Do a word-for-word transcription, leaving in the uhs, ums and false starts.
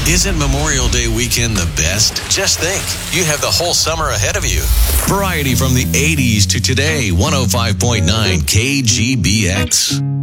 Isn't Memorial Day weekend the best? Just think, you have the whole summer ahead of you. Variety from the eighties to today, one oh five point nine K G B X.